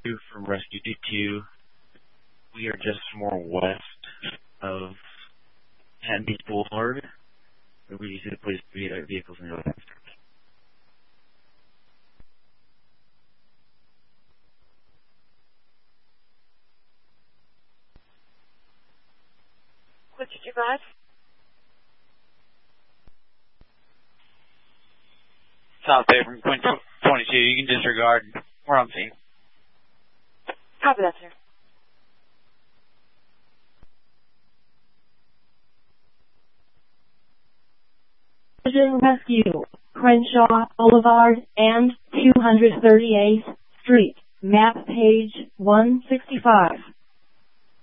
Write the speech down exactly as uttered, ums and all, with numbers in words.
two from Rescue two two. We are just more west of Manhattan Beach Boulevard. We usually place vehicles in the other district. What did you guys? South Bay from Quinn twenty-two. You can disregard. We're on scene. Copy that, sir. Precision Rescue, Crenshaw Boulevard and two hundred thirty-eighth Street, map page one sixty-five.